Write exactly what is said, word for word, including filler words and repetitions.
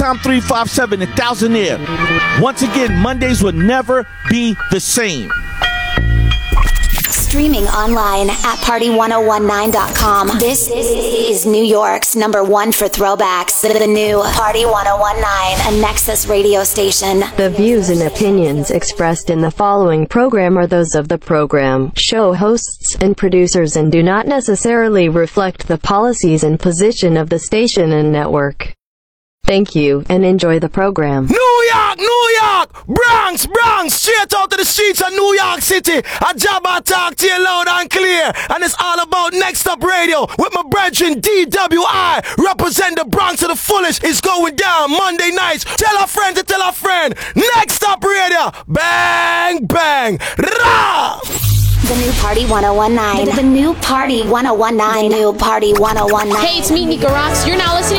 Tom three five seven in Thousandaire. Once again, Mondays will never be the same. Streaming online at party one oh one nine dot com. This is New York's number one for throwbacks. The new Party one oh one nine, a Nexus radio station. The views and opinions expressed in the following program are those of the program, show hosts, and producers and do not necessarily reflect the policies and position of the station and network. Thank you, and enjoy the program. New York, New York, Bronx, Bronx, straight out to the streets of New York City. A job I talk to you loud and clear. And it's all about Next Up Radio with my brethren D W I. Represent the Bronx to the fullest. It's going down Monday nights. Tell a friend to tell a friend. Next Up Radio. Bang, bang, rah! The new Party one oh one nine. The new Party one oh one nine. The new Party one oh one nine. Hey, it's me, Nika Rocks. You're now listening